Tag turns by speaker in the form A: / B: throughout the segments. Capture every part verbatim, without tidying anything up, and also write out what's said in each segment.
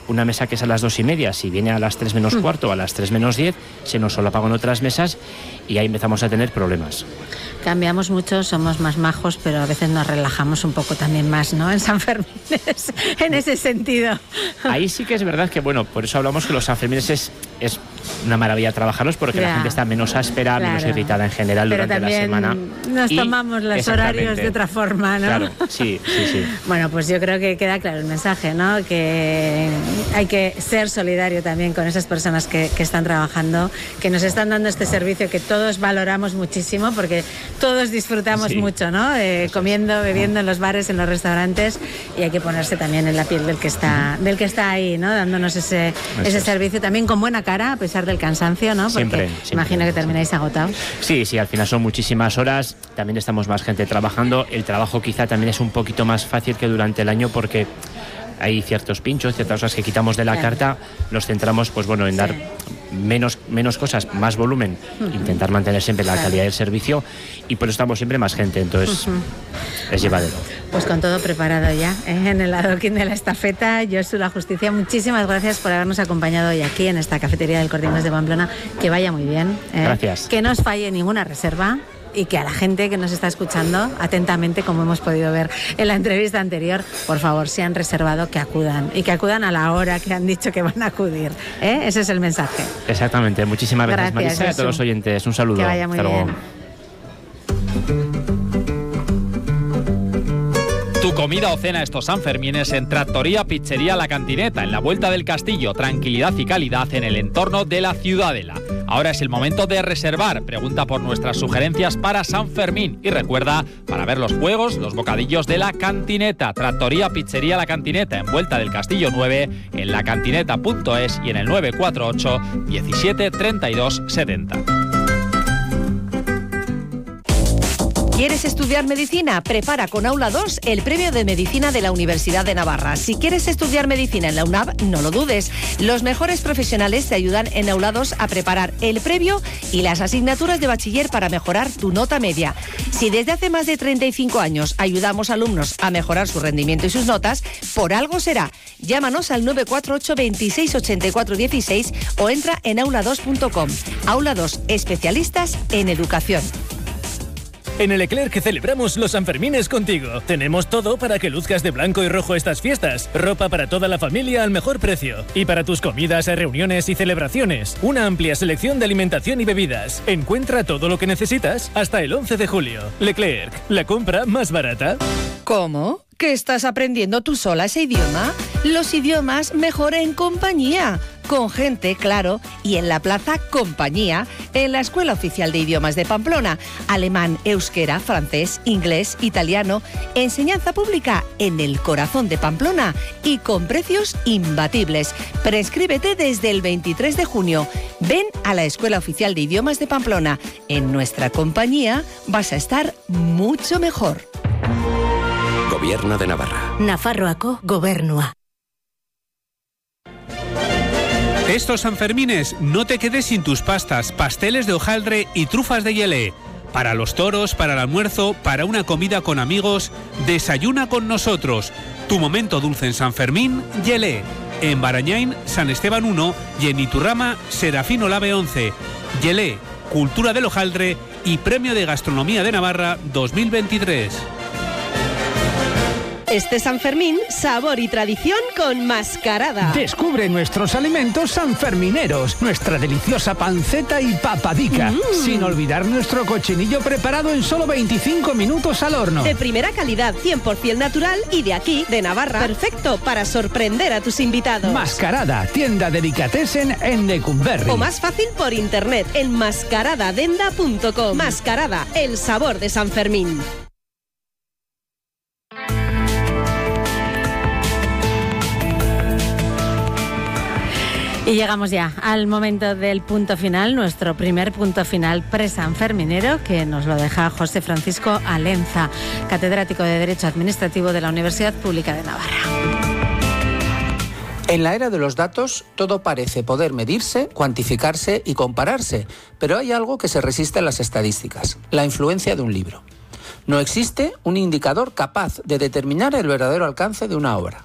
A: una mesa que es a las dos y media, si viene a las tres menos cuarto o a las tres menos diez, se nos solapan con otras mesas y ahí empezamos a tener problemas.
B: Cambiamos mucho, somos más majos, pero a veces nos relajamos un poco también más, ¿no? En San Fermín, en ese sentido.
A: Ahí sí que es verdad que, bueno, por eso hablamos que los Sanfermines es, es una maravilla trabajarlos, porque ya, la gente está menos áspera, claro, menos irritada en general pero durante la semana.
B: Nos y, tomamos los horarios de otra forma, ¿no?
A: Claro, sí, sí, sí.
B: Bueno, pues yo creo que queda claro el mensaje, ¿no? Que hay que ser solidario también con esas personas que, que están trabajando, que nos están dando este servicio que todos valoramos muchísimo, porque todos disfrutamos sí. mucho, ¿no? Eh, comiendo, bebiendo en los bares, en los restaurantes, y hay que ponerse también en la piel del que está, del que está ahí, ¿no? Dándonos ese, ese servicio también con buena cara, a pesar del cansancio, ¿no? Porque
A: siempre, siempre.
B: Imagino que termináis agotados.
A: Sí, sí, al final son muchísimas horas, también estamos más gente trabajando, el trabajo quizá también es un poquito más fácil que durante el año, porque hay ciertos pinchos, ciertas cosas que quitamos de la claro. carta, los centramos, pues bueno, en dar sí. menos, menos cosas, más volumen, uh-huh. intentar mantener siempre la claro. calidad del servicio, y por eso estamos siempre más gente, entonces uh-huh. es llevadero.
B: Pues con todo preparado ya, ¿eh? En el adoquín de la estafeta, Josu La Justicia, muchísimas gracias por habernos acompañado hoy aquí en esta cafetería del Corte Inglés de Pamplona, que vaya muy bien. ¿eh?
A: Gracias.
B: Que no os falle ninguna reserva. Y que a la gente que nos está escuchando atentamente, como hemos podido ver en la entrevista anterior, por favor, si han reservado, que acudan. Y que acudan a la hora que han dicho que van a acudir. ¿eh? Ese es el mensaje.
A: Exactamente. Muchísimas gracias, gracias Marisa, y a todos los oyentes. Un saludo.
B: Que vaya muy
A: Hasta
B: bien.
A: Luego.
C: Tu comida o cena estos Sanfermines en Trattoria Pizzería La Cantineta, en la Vuelta del Castillo. Tranquilidad y calidad en el entorno de la Ciudadela. Ahora es el momento de reservar. Pregunta por nuestras sugerencias para San Fermín. Y recuerda, para ver los juegos, los bocadillos de La Cantineta. Trattoria Pizzería La Cantineta, en Vuelta del Castillo nueve, en lacantineta punto es y en el nueve cuatro ocho, diecisiete, treinta y dos, setenta.
D: ¿Quieres estudiar medicina? Prepara con Aula dos el premio de medicina de la Universidad de Navarra. Si quieres estudiar medicina en la U N A V, no lo dudes. Los mejores profesionales te ayudan en Aula dos a preparar el previo y las asignaturas de bachiller para mejorar tu nota media. Si desde hace más de treinta y cinco años ayudamos a alumnos a mejorar su rendimiento y sus notas, por algo será. Llámanos al nueve cuatro ocho, veintiséis, ochenta y cuatro, dieciséis o entra en aula dos punto com. Aula dos, especialistas en educación.
E: En el Leclerc celebramos los Sanfermines contigo. Tenemos todo para que luzcas de blanco y rojo estas fiestas. Ropa para toda la familia al mejor precio. Y para tus comidas, reuniones y celebraciones. Una amplia selección de alimentación y bebidas. Encuentra todo lo que necesitas hasta el once de julio. Leclerc, la compra más barata.
D: ¿Cómo? ¿Que estás aprendiendo tú sola ese idioma? Los idiomas mejor en compañía. Con gente, claro, y en la Plaza Compañía, en la Escuela Oficial de Idiomas de Pamplona. Alemán, euskera, francés, inglés, italiano. Enseñanza pública en el corazón de Pamplona y con precios imbatibles. Prescríbete desde el veintitrés de junio. Ven a la Escuela Oficial de Idiomas de Pamplona. En nuestra compañía vas a estar mucho mejor.
F: Gobierno de Navarra.
G: Nafarroako Gobernua.
H: Estos Sanfermines no te quedes sin tus pastas, pasteles de hojaldre y trufas de Yelé. Para los toros, para el almuerzo, para una comida con amigos, desayuna con nosotros. Tu momento dulce en San Fermín, Yelé. En Barañain, San Esteban uno y en Iturrama, Serafín Olave once. Yelé, cultura del hojaldre y Premio de Gastronomía de Navarra dos mil veintitrés.
I: Este San Fermín, sabor y tradición con Mascarada.
J: Descubre nuestros alimentos sanfermineros, nuestra deliciosa panceta y papadica, mm. sin olvidar nuestro cochinillo preparado en solo veinticinco minutos al horno.
I: De primera calidad, cien por ciento natural y de aquí, de Navarra. Perfecto para sorprender a tus invitados.
J: Mascarada, tienda delicatessen en Lecumberri.
I: O más fácil por internet en mascaradadenda punto com. Mascarada, el sabor de San Fermín.
B: Y llegamos ya al momento del punto final, nuestro primer punto final pre-sanferminero, que nos lo deja José Francisco Alenza, catedrático de Derecho Administrativo de la Universidad Pública de Navarra.
K: En la era de los datos, todo parece poder medirse, cuantificarse y compararse, pero hay algo que se resiste a las estadísticas: la influencia de un libro. No existe un indicador capaz de determinar el verdadero alcance de una obra.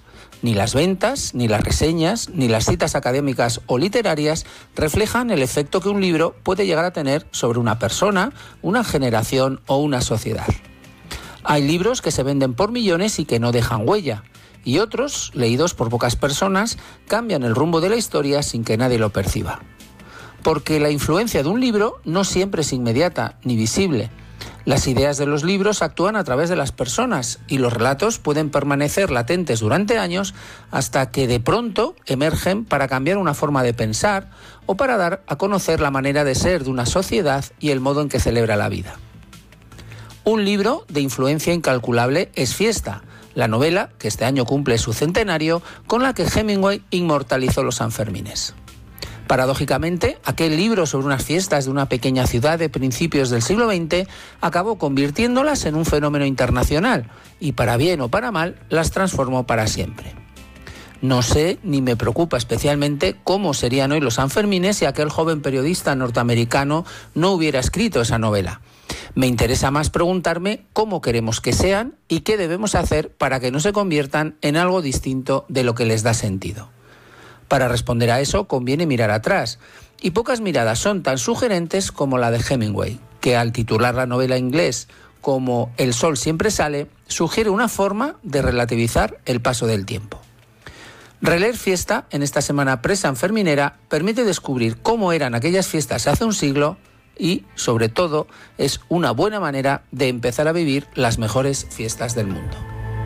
K: Ni las ventas, ni las reseñas, ni las citas académicas o literarias reflejan el efecto que un libro puede llegar a tener sobre una persona, una generación o una sociedad. Hay libros que se venden por millones y que no dejan huella, y otros, leídos por pocas personas, cambian el rumbo de la historia sin que nadie lo perciba. Porque la influencia de un libro no siempre es inmediata ni visible. Las ideas de los libros actúan a través de las personas y los relatos pueden permanecer latentes durante años hasta que de pronto emergen para cambiar una forma de pensar o para dar a conocer la manera de ser de una sociedad y el modo en que celebra la vida. Un libro de influencia incalculable es Fiesta, la novela que este año cumple su centenario, con la que Hemingway inmortalizó los Sanfermines. Paradójicamente, aquel libro sobre unas fiestas de una pequeña ciudad de principios del siglo veinte acabó convirtiéndolas en un fenómeno internacional y, para bien o para mal, las transformó para siempre. No sé, ni me preocupa especialmente cómo serían hoy los Sanfermines si aquel joven periodista norteamericano no hubiera escrito esa novela. Me interesa más preguntarme cómo queremos que sean y qué debemos hacer para que no se conviertan en algo distinto de lo que les da sentido. Para responder a eso conviene mirar atrás, y pocas miradas son tan sugerentes como la de Hemingway, que al titular la novela en inglés como El sol siempre sale, sugiere una forma de relativizar el paso del tiempo. Releer Fiesta en esta semana pre-sanferminera permite descubrir cómo eran aquellas fiestas hace un siglo y, sobre todo, es una buena manera de empezar a vivir las mejores fiestas del mundo.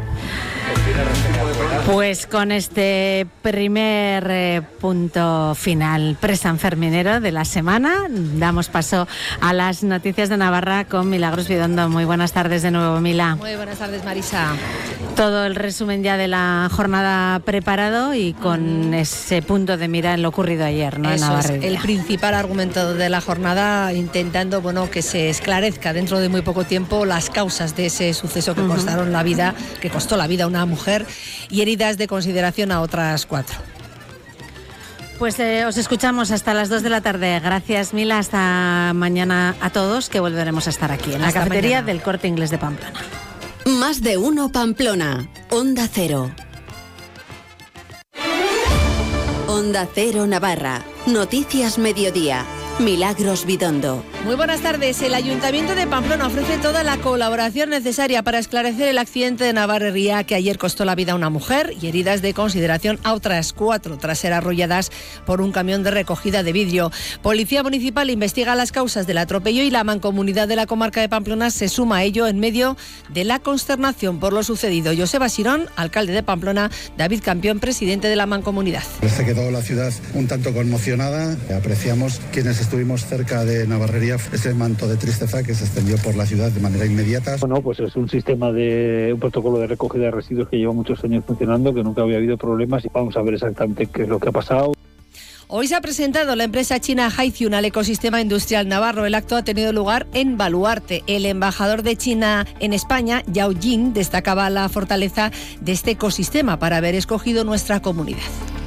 B: Pues con este primer eh, punto final pre-sanferminero de la semana, damos paso a las noticias de Navarra con Milagros Bidondo. Muy buenas tardes de nuevo, Mila.
D: Muy buenas tardes, Marisa.
B: Todo el resumen ya de la jornada preparado y con ese punto de mira en lo ocurrido ayer, ¿no?
D: Eso
B: en Navarra.
D: Es el principal argumento de la jornada, intentando, bueno, que se esclarezca dentro de muy poco tiempo las causas de ese suceso que uh-huh. costaron la vida, que costó la vida a una mujer y heridas de consideración a otras cuatro.
B: Pues eh, os escuchamos hasta las dos de la tarde. Gracias, Mila. Hasta mañana a todos, que volveremos a estar aquí en la hasta cafetería mañana. Del Corte Inglés de Pamplona.
L: Más de uno Pamplona. Onda Cero. Onda Cero Navarra. Noticias Mediodía. Milagros Bidondo.
D: Muy buenas tardes. El Ayuntamiento de Pamplona ofrece toda la colaboración necesaria para esclarecer el accidente de Navarrería que ayer costó la vida a una mujer y heridas de consideración a otras cuatro tras ser arrolladas por un camión de recogida de vidrio. Policía Municipal investiga las causas del atropello y la Mancomunidad de la Comarca de Pamplona se suma a ello en medio de la consternación por lo sucedido. Joseba Sirón, alcalde de Pamplona, David Campión, presidente de la Mancomunidad.
M: Se quedó la ciudad un tanto conmocionada. Apreciamos quienes estuvimos cerca de Navarrería ese manto de tristeza que se extendió por la ciudad de manera inmediata.
N: Bueno, pues es un sistema de un protocolo de recogida de residuos que lleva muchos años funcionando, que nunca había habido problemas y vamos a ver exactamente qué es lo que ha pasado.
D: Hoy se ha presentado la empresa china Haithyun al ecosistema industrial navarro. El acto ha tenido lugar en Baluarte. El embajador de China en España, Yao Jing, destacaba la fortaleza de este ecosistema para haber escogido nuestra comunidad.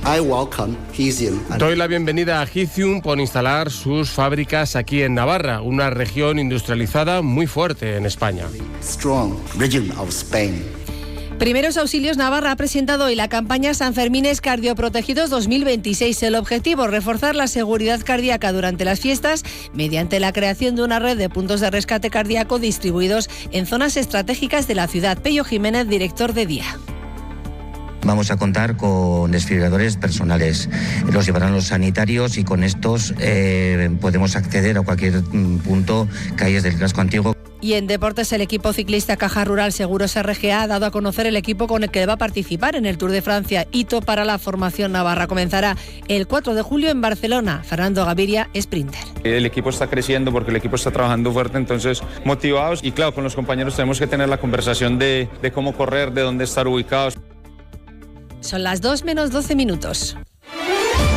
O: Doy la bienvenida a Haithyun por instalar sus fábricas aquí en Navarra, una región industrializada muy fuerte en España.
P: Strong region of Spain.
D: Primeros Auxilios Navarra ha presentado hoy la campaña Sanfermines Cardioprotegidos dos mil veintiséis. El objetivo, reforzar la seguridad cardíaca durante las fiestas mediante la creación de una red de puntos de rescate cardíaco distribuidos en zonas estratégicas de la ciudad. Pello Jiménez, director de D I A.
Q: Vamos a contar con desfibriladores personales. Los llevarán los sanitarios y con estos eh, podemos acceder a cualquier punto, calles del casco antiguo.
D: Y en deportes, el equipo ciclista Caja Rural Seguros R G A ha dado a conocer el equipo con el que va a participar en el Tour de Francia. Hito para la formación navarra. Comenzará el cuatro de julio en Barcelona. Fernando Gaviria, sprinter.
R: El equipo está creciendo porque el equipo está trabajando fuerte, entonces motivados. Y claro, con los compañeros tenemos que tener la conversación de, de cómo correr, de dónde estar ubicados.
D: Son las dos menos doce minutos.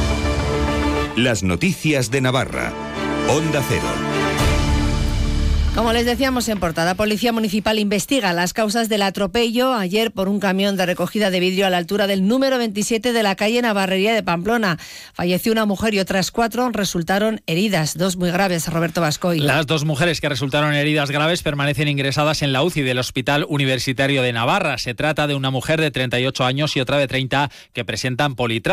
S: Las noticias de Navarra. Onda Cero.
D: Como les decíamos en portada, Policía Municipal investiga las causas del atropello ayer por un camión de recogida de vidrio a la altura del número veintisiete de la calle Navarrería de Pamplona. Falleció una mujer y otras cuatro resultaron heridas, dos muy graves. Roberto Bascoy.
C: Las dos mujeres que resultaron heridas graves permanecen ingresadas en la U C I del Hospital Universitario de Navarra. Se trata de una mujer de treinta y ocho años y otra de treinta que presentan politrauma.